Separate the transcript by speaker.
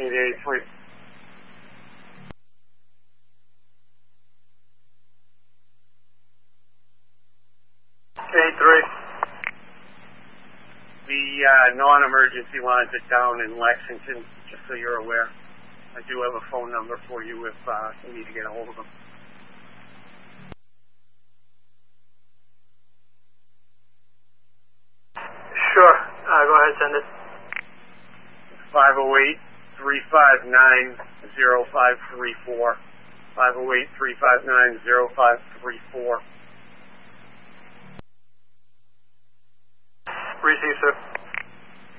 Speaker 1: 883. The non-emergency lines are down in Lexington, just so you're aware. I do have a phone number for you if you need to get a hold of them.
Speaker 2: Sure. Go ahead, send it.
Speaker 1: 508-359-0534. 508-359-0534.
Speaker 2: Receive, sir.